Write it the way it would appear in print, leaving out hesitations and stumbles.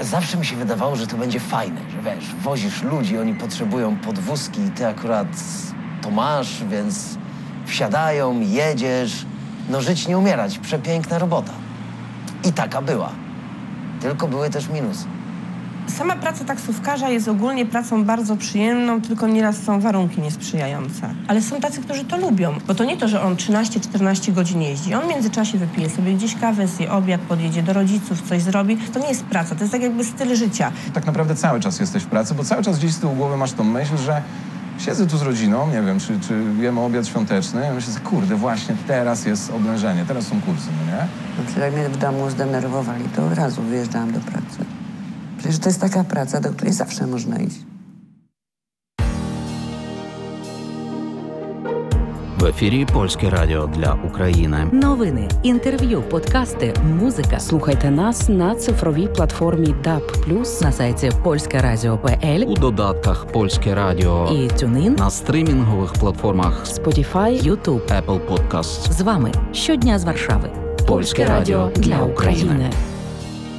Zawsze mi się wydawało, że to będzie fajne, że wiesz, wozisz ludzi, oni potrzebują podwózki i ty akurat to masz, więc wsiadają, jedziesz. No żyć nie umierać, przepiękna robota. I taka była. Tylko były też minusy. Sama praca taksówkarza jest ogólnie pracą bardzo przyjemną, tylko nieraz są warunki niesprzyjające. Ale są tacy, którzy to lubią, bo to nie to, że on 13-14 godzin jeździ. On w międzyczasie wypije sobie gdzieś kawę, zje obiad, podjedzie do rodziców, coś zrobi. To nie jest praca, to jest tak jakby styl życia. Tak naprawdę cały czas jesteś w pracy, bo cały czas gdzieś z tyłu głowy masz tą myśl, że siedzę tu z rodziną, nie wiem, czy jemy obiad świąteczny, i myślę, kurde, właśnie teraz jest oblężenie, teraz są kursy, no nie? No, jak mnie w domu zdenerwowali, to od razu wyjeżdżałam do pracy. Przecież to jest taka praca, do której zawsze można iść. В ефірі Польське радіо для України. Новини, інтерв'ю, подкасти, музика. Слухайте нас на цифровій платформі DAB+, на сайті polskeradio.pl, У додатках Польське радіо і TuneIn, на стрімінгових платформах Spotify, YouTube. Apple Podcasts. З вами щодня з Варшави. Польське радіо для України.